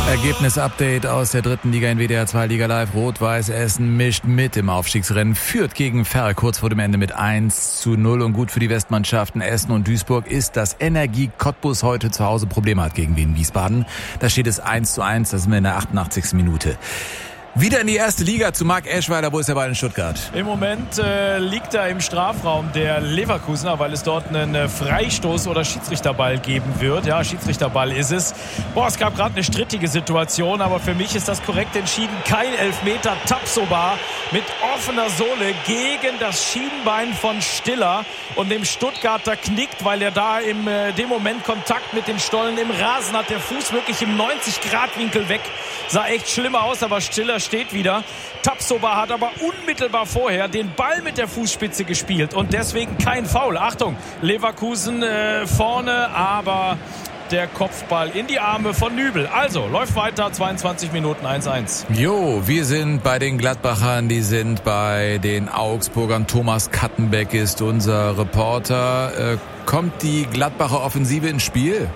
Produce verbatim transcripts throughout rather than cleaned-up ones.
Ergebnis-Update aus der dritten Liga in W D R zwei Liga Live. Rot-Weiß Essen mischt mit im Aufstiegsrennen, führt gegen Ferl kurz vor dem Ende mit eins zu null. Und gut für die Westmannschaften Essen und Duisburg ist, dass Energie Cottbus heute zu Hause Probleme hat gegen Wien Wiesbaden. Da steht es eins zu eins, das sind wir in der achtundachtzigsten Minute. Wieder in die erste Liga zu Marc Eschweiler. Wo ist der Ball in Stuttgart? Im Moment äh, liegt er im Strafraum der Leverkusener, weil es dort einen äh, Freistoß- oder Schiedsrichterball geben wird. Ja, Schiedsrichterball ist es. Boah, es gab gerade eine strittige Situation, aber für mich ist das korrekt entschieden. Kein Elfmeter. Tapsoba mit offener Sohle gegen das Schienbein von Stiller. Und dem Stuttgarter knickt, weil er da im äh, dem Moment Kontakt mit den Stollen im Rasen hat. Der Fuß wirklich im neunzig Grad Winkel weg. Sah echt schlimm aus, aber Stiller steht wieder. Tapsoba hat aber unmittelbar vorher den Ball mit der Fußspitze gespielt und deswegen kein Foul. Achtung, Leverkusen äh, vorne, aber der Kopfball in die Arme von Nübel. Also, läuft weiter, zweiundzwanzig Minuten eins eins. Jo, wir sind bei den Gladbachern, die sind bei den Augsburgern. Thomas Kattenbeck ist unser Reporter. Äh, kommt die Gladbacher Offensive ins Spiel?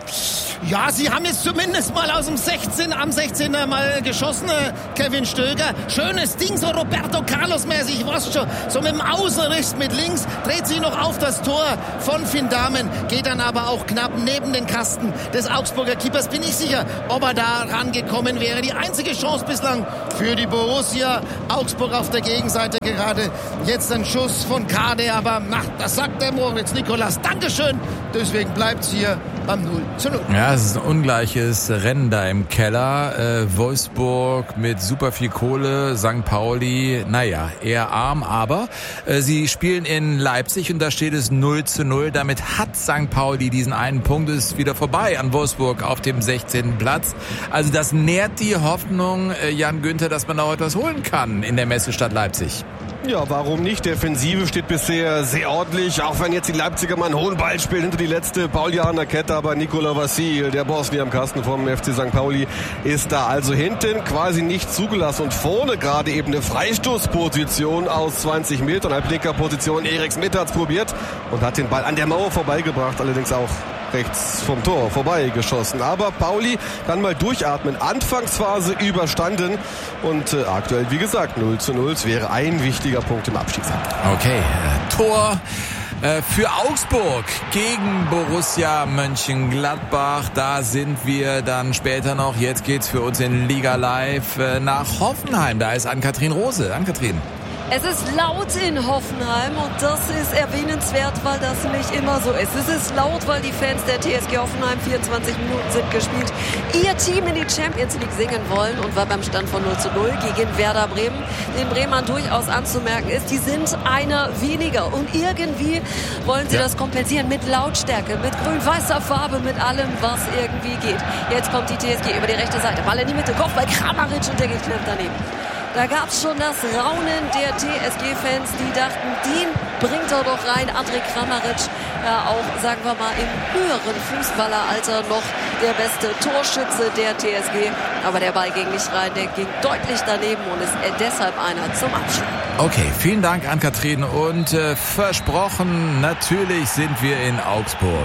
Ja, sie haben jetzt zumindest mal aus dem sechzehn, am sechzehner mal geschossen, Kevin Stöger. Schönes Ding, so Roberto Carlos-mäßig, was schon, so mit dem Außenriss mit links, dreht sich noch auf das Tor von Finn Dahmen, geht dann aber auch knapp neben den Kasten des Augsburger Keepers. Bin ich sicher, ob er da rangekommen wäre. Die einzige Chance bislang für die Borussia. Augsburg auf der Gegenseite gerade. Jetzt ein Schuss von Kade, aber ach, das sagt der Moritz Nikolas. Dankeschön. Deswegen bleibt's hier beim null zu null. Ja, es ist ein ungleiches Rennen da im Keller. Äh, Wolfsburg mit super viel Kohle, Sankt Pauli, naja, eher arm, aber äh, sie spielen in Leipzig und da steht es null zu null. Damit hat Sankt Pauli diesen einen Punkt, ist wieder vorbei an Wolfsburg auf dem sechzehnten Platz. Also das nährt die Hoffnung, äh, Jan Günther, dass man da heute was holen kann in der Messestadt Leipzig. Ja, warum nicht? Defensive steht bisher sehr ordentlich, auch wenn jetzt die Leipziger mal einen hohen Ball spielen hinter die letzte Paulianer Kette, aber Nikola Vassil, der Bosnier am Kasten vom F C Sankt Pauli, ist da also hinten quasi nicht zugelassen und vorne gerade eben eine Freistoßposition aus zwanzig Metern, Halblinker-Position. Eriks Mitte hat's probiert und hat den Ball an der Mauer vorbeigebracht, allerdings auch rechts vom Tor vorbeigeschossen. Aber Pauli kann mal durchatmen. Anfangsphase überstanden und äh, aktuell, wie gesagt, null zu null. Es wäre ein wichtiger Punkt im Abstiegskampf. Okay, äh, Tor äh, für Augsburg gegen Borussia Mönchengladbach. Da sind wir dann später noch. Jetzt geht's für uns in Liga Live äh, nach Hoffenheim. Da ist Ann-Kathrin Rose. Ann-Kathrin. Es ist laut in Hoffenheim und das ist erwähnenswert, weil das nicht immer so ist. Es ist laut, weil die Fans der T S G Hoffenheim, vierundzwanzig Minuten sind gespielt, ihr Team in die Champions League singen wollen und weil beim Stand von null zu null gegen Werder Bremen den Bremern durchaus anzumerken ist, die sind einer weniger und irgendwie wollen sie ja. das kompensieren mit Lautstärke, mit grün-weißer Farbe, mit allem, was irgendwie geht. Jetzt kommt die T S G über die rechte Seite, Ball in die Mitte, Kopf bei Kramaric und der geht knapp daneben. Da gab es schon das Raunen der T S G-Fans, die dachten, den bringt er doch rein. Andrej Kramaric, ja auch, sagen wir mal, im höheren Fußballeralter noch der beste Torschütze der T S G. Aber der Ball ging nicht rein, der ging deutlich daneben und ist deshalb einer zum Abschlag. Okay, vielen Dank Ann-Kathrin und äh, versprochen, natürlich sind wir in Augsburg.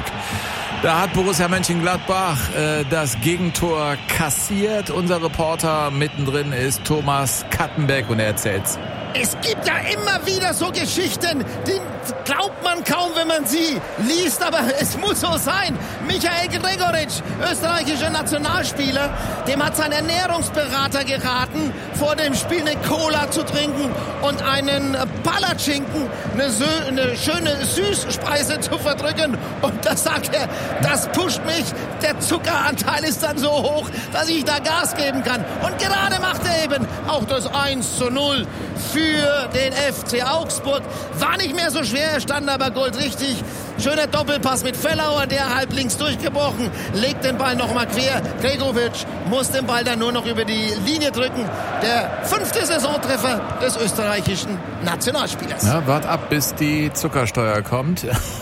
Da hat Borussia Mönchengladbach äh, das Gegentor kassiert. Unser Reporter mittendrin ist Thomas Kattenbeck und er erzählt's. Es gibt ja immer wieder so Geschichten, die glaubt man kaum, wenn man sie liest, aber es muss so sein. Michael Gregoritsch, österreichischer Nationalspieler, dem hat sein Ernährungsberater geraten, vor dem Spiel eine Cola zu trinken und einen Palatschinken, eine, Sö- eine schöne Süßspeise zu verdrücken. Und da sagt er, das pusht mich, der Zuckeranteil ist dann so hoch, dass ich da Gas geben kann. Und gerade macht er eben auch das eins zu null für den F C Augsburg. War nicht mehr so schwer, er stand aber goldrichtig. Schöner Doppelpass mit Fellauer, der halb links durchgebrochen, legt den Ball nochmal quer. Gregoritsch muss den Ball dann nur noch über die Linie drücken. Der fünfte Saisontreffer des österreichischen Nationalspielers. Ja, wart ab, bis die Zuckersteuer kommt.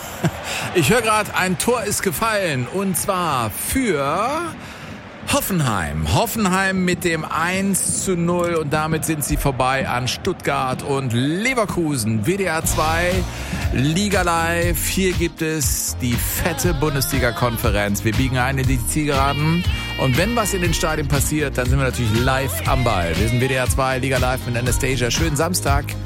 Ich höre gerade, ein Tor ist gefallen und zwar für Hoffenheim. Hoffenheim mit dem eins zu null und damit sind sie vorbei an Stuttgart und Leverkusen. W D R zwei Liga Live. Hier gibt es die fette Bundesliga-Konferenz. Wir biegen ein in die Zielgeraden. Und wenn was in den Stadien passiert, dann sind wir natürlich live am Ball. Wir sind W D R zwei, Liga Live mit Anastasia. Schönen Samstag.